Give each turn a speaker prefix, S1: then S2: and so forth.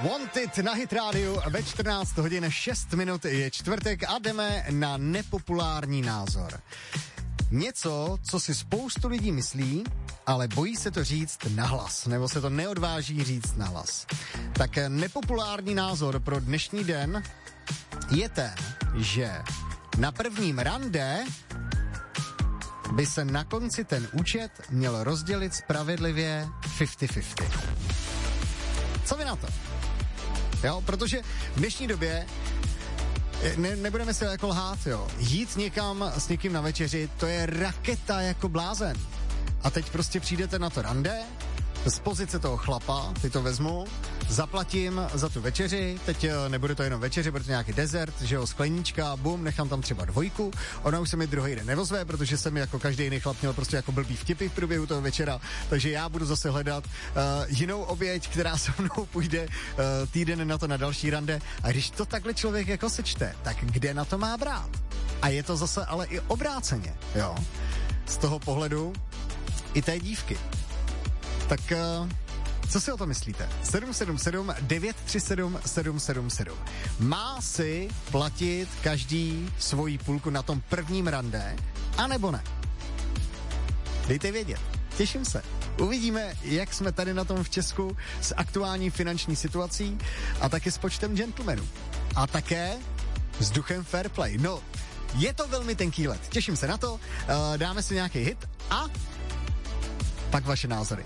S1: Wanted na Hit Radio ve 14 hodin 6 minut je čtvrtek a jdeme na nepopulární názor. Něco, co si spoustu lidí myslí, ale bojí se to říct nahlas, nebo se to neodváží říct nahlas. Tak nepopulární názor pro dnešní den je ten, že na prvním rande by se na konci ten účet měl rozdělit spravedlivě 50-50. Co vy na to? Jo, protože v dnešní době nebudeme se jako lhát, jo. Jít někam s někým na večeři, to je raketa jako blázen. A teď prostě přijdete na to rande, z pozice toho chlapa, ty to vezmu, zaplatím za tu večeři, teď nebude to jenom večeři, bude to nějaký dezert, že jo, skleníčka, bum, nechám tam třeba 2, ona už se mi druhý den nevozve, protože jsem jako každý jiný chlap měl prostě jako blbý vtipy v průběhu toho večera, takže já budu zase hledat jinou oběť, která se mnou půjde týden na to na další rande. A když to takhle člověk jako sečte, tak kde na to má brát? A je to zase ale i obráceně, jo, z toho pohledu i té dívky. Tak co si o to myslíte? 777 937 777. Má si platit každý svoji půlku na tom prvním rande, anebo ne? Dejte vědět. Těším se. Uvidíme, jak jsme tady na tom v Česku s aktuální finanční situací a taky s počtem gentlemanů. A také s duchem fair play. No, je to velmi tenký let. Těším se na to. Dáme si nějaký hit a pak vaše názory.